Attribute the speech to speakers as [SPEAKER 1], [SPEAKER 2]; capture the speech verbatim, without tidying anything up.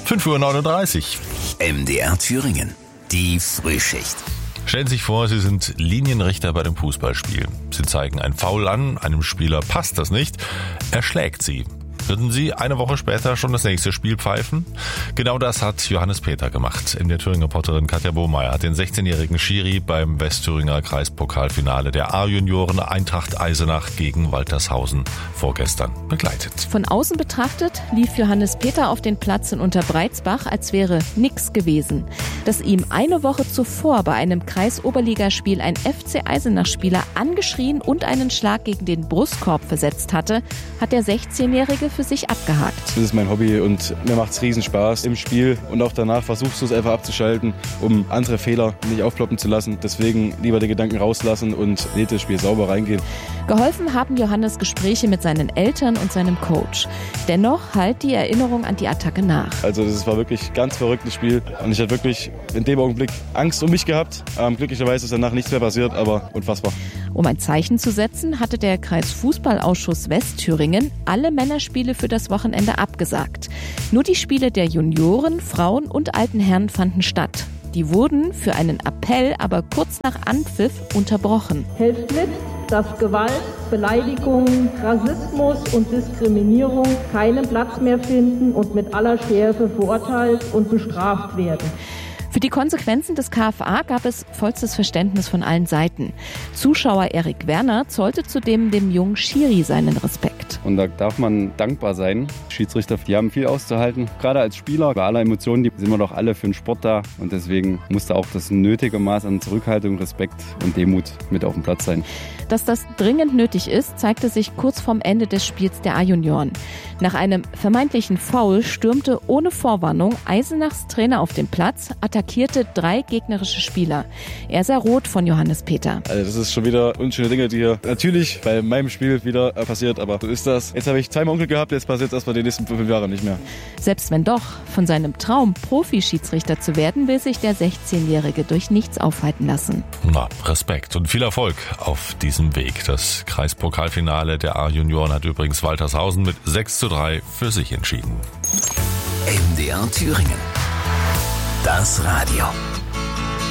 [SPEAKER 1] fünf Uhr neununddreißig.
[SPEAKER 2] M D R Thüringen, die Frühschicht.
[SPEAKER 1] Stellen Sie sich vor, Sie sind Linienrichter bei dem Fußballspiel. Sie zeigen ein Foul an, einem Spieler passt das nicht, er schlägt Sie. Würden Sie eine Woche später schon das nächste Spiel pfeifen? Genau das hat Johannes Peter gemacht. M D R-Thüringen-Reporterin Katja Bohmeier hat den sechzehnjährigen Schiri beim Westthüringer Kreispokalfinale der A-Junioren Eintracht Eisenach gegen Waltershausen vorgestern begleitet.
[SPEAKER 3] Von außen betrachtet lief Johannes Peter auf den Platz in Unterbreizbach, als wäre nix gewesen. Dass ihm eine Woche zuvor bei einem Kreisoberligaspiel ein F C Eisenach-Spieler angeschrien und einen Schlag gegen den Brustkorb versetzt hatte, hat der sechzehnjährige für sich abgehakt.
[SPEAKER 4] Das ist mein Hobby und mir macht es riesen Spaß im Spiel und auch danach versuchst du es einfach abzuschalten, um andere Fehler nicht aufploppen zu lassen. Deswegen lieber die Gedanken rauslassen und nächstes Spiel sauber reingehen.
[SPEAKER 3] Geholfen haben Johannes Gespräche mit seinen Eltern und seinem Coach. Dennoch hallt die Erinnerung an die Attacke nach.
[SPEAKER 4] Also das war wirklich ein ganz verrücktes Spiel und ich hatte wirklich in dem Augenblick Angst um mich gehabt. Ähm, glücklicherweise ist danach nichts mehr passiert, aber unfassbar.
[SPEAKER 3] Um ein Zeichen zu setzen, hatte der Kreisfußballausschuss Westthüringen alle Männerspiele für das Wochenende abgesagt. Nur die Spiele der Junioren, Frauen und alten Herren fanden statt. Die wurden für einen Appell aber kurz nach Anpfiff unterbrochen.
[SPEAKER 5] Helft mit, dass Gewalt, Beleidigung, Rassismus und Diskriminierung keinen Platz mehr finden und mit aller Schärfe verurteilt und bestraft werden.
[SPEAKER 3] Für die Konsequenzen des K F A gab es vollstes Verständnis von allen Seiten. Zuschauer Erik Werner zollte zudem dem jungen Schiri seinen Respekt.
[SPEAKER 6] Und da darf man dankbar sein. Schiedsrichter, die haben viel auszuhalten. Gerade als Spieler, bei aller Emotionen, die sind wir doch alle für den Sport da. Und deswegen musste auch das nötige Maß an Zurückhaltung, Respekt und Demut mit auf dem Platz sein.
[SPEAKER 3] Dass das dringend nötig ist, zeigte sich kurz vorm Ende des Spiels der A-Junioren. Nach einem vermeintlichen Foul stürmte ohne Vorwarnung Eisenachs Trainer auf den Platz, attackierte drei gegnerische Spieler. Er sah rot von Johannes Peter.
[SPEAKER 4] Also das ist schon wieder unschöne Dinge, die hier natürlich bei meinem Spiel wieder passiert, aber so ist das. Jetzt habe ich zweimal Unglück gehabt, jetzt passiert es erstmal die nächsten fünf Jahre nicht mehr.
[SPEAKER 3] Selbst wenn doch, von seinem Traum, Profi-Schiedsrichter zu werden, will sich der sechzehnjährige durch nichts aufhalten lassen.
[SPEAKER 1] Na, Respekt und viel Erfolg auf diesem Weg. Das Kreispokalfinale der A-Junioren hat übrigens Waltershausen mit sechs zu drei für sich entschieden.
[SPEAKER 2] M D R Thüringen. Das Radio.